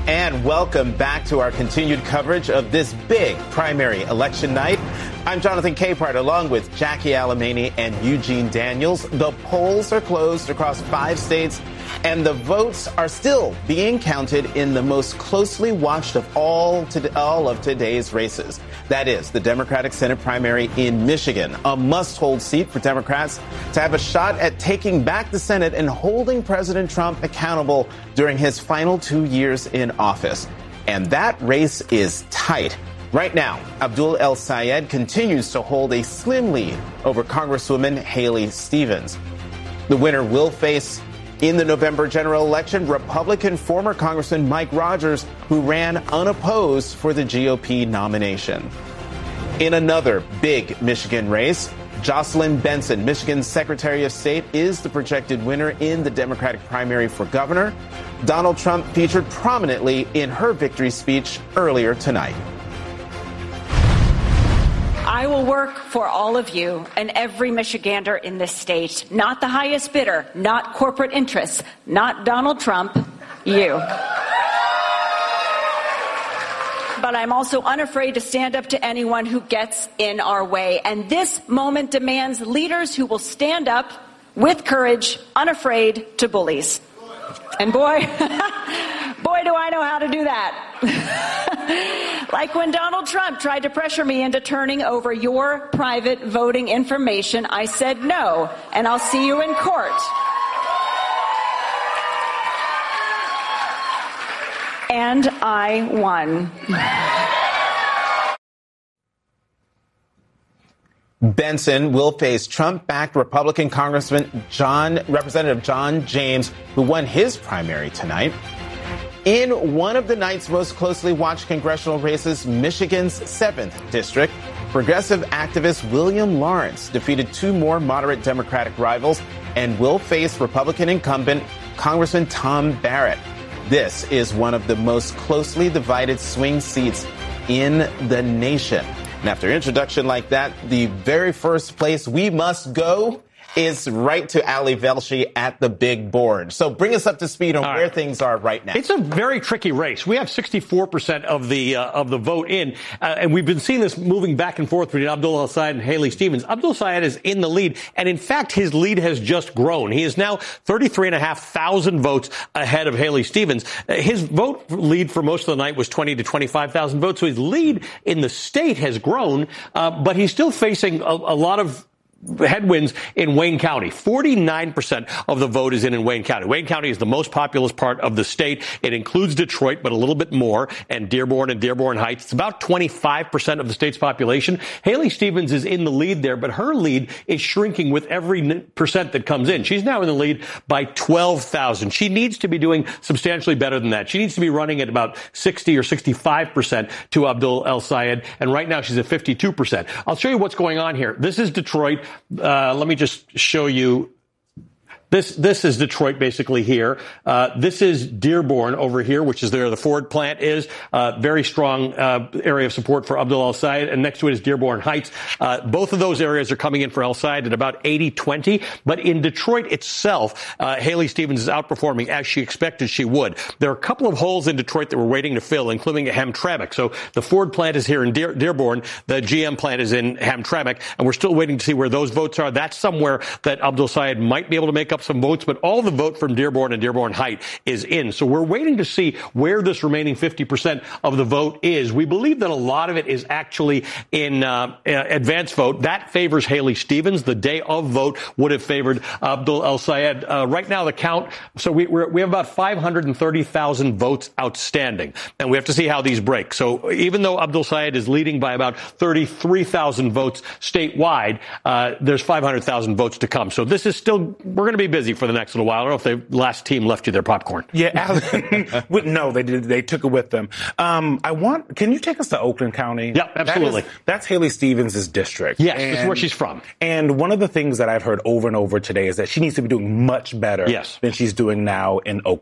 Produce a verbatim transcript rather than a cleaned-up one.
And welcome back to our continued coverage of this big primary election night. I'm Jonathan Capehart, along with Jackie Alemany and Eugene Daniels. The polls are closed across five states, and the votes are still being counted in the most closely watched of all, to, all of today's races. That is the Democratic Senate primary in Michigan, a must-hold seat for Democrats to have a shot at taking back the Senate and holding President Trump accountable during his final two years in office. And that race is tight. Right now, Abdul El-Sayed continues to hold a slim lead over Congresswoman Haley Stevens. The winner will face, in the November general election, Republican former Congressman Mike Rogers, who ran unopposed for the G O P nomination. In another big Michigan race, Jocelyn Benson, Michigan's Secretary of State, is the projected winner in the Democratic primary for governor. Donald Trump featured prominently in her victory speech earlier tonight. I will work for all of you and every Michigander in this state. Not the highest bidder, not corporate interests, not Donald Trump, you. But I'm also unafraid to stand up to anyone who gets in our way. And this moment demands leaders who will stand up with courage, unafraid to bullies. And boy, boy, do I know how to do that. Like when Donald Trump tried to pressure me into turning over your private voting information, I said no, and I'll see you in court. And I won. Benson will face Trump-backed Republican Congressman John, Representative John James, who won his primary tonight. In one of the night's most closely watched congressional races, Michigan's seventh district, progressive activist William Lawrence defeated two more moderate Democratic rivals and will face Republican incumbent Congressman Tom Barrett. This is one of the most closely divided swing seats in the nation. And after an introduction like that, the very first place we must go is right to Ali Velshi at the big board. So bring us up to speed on All where right. things are right now. It's a very tricky race. We have sixty-four percent of the uh, of the vote in, uh, and we've been seeing this moving back and forth between Abdul El-Sayed and Haley Stevens. Abdul El-Sayed is in the lead, and in fact, his lead has just grown. He is now thirty-three and a half thousand votes ahead of Haley Stevens. Uh, his vote lead for most of the night was twenty to twenty-five thousand votes, so his lead in the state has grown, uh, but he's still facing a, a lot of headwinds in Wayne County. forty-nine percent of the vote is in in Wayne County. Wayne County is the most populous part of the state. It includes Detroit, but a little bit more, and Dearborn and Dearborn Heights. It's about twenty-five percent of the state's population. Haley Stevens is in the lead there, but her lead is shrinking with every percent that comes in. She's now in the lead by twelve thousand. She needs to be doing substantially better than that. She needs to be running at about sixty or sixty-five percent to Abdul El-Sayed, and right now she's at fifty-two percent. I'll show you what's going on here. This is Detroit. Uh, let me just show you. This this is Detroit basically here. Uh, this is Dearborn over here, which is where the Ford plant is. Uh, very strong uh, area of support for Abdul El-Sayed. And next to it is Dearborn Heights. Uh, both of those areas are coming in for El-Sayed at about eighty twenty. But in Detroit itself, uh, Haley Stevens is outperforming as she expected she would. There are a couple of holes in Detroit that we're waiting to fill, including Hamtramck. So the Ford plant is here in Dear- Dearborn. The G M plant is in Hamtramck. And we're still waiting to see where those votes are. That's somewhere that Abdul El-Sayed might be able to make up some votes, but all the vote from Dearborn and Dearborn Heights is in. So we're waiting to see where this remaining fifty percent of the vote is. We believe that a lot of it is actually in uh, advance vote. That favors Haley Stevens. The day of vote would have favored Abdul El-Sayed. Uh, right now, the count, so we we're, we have about five hundred thirty thousand votes outstanding, and we have to see how these break. So even though Abdul El-Sayed is leading by about thirty-three thousand votes statewide, uh, there's five hundred thousand votes to come. So this is still, we're going to be busy for the next little while. I don't know if the last team left you their popcorn. Yeah, Alan, no, they did. They took it with them. Um, I want. Can you take us to Oakland County? Yeah, absolutely. That is, that's Haley Stevens' district. Yes, and, that's where she's from. And one of the things that I've heard over and over today is that she needs to be doing much better yes. than she's doing now in Oakland.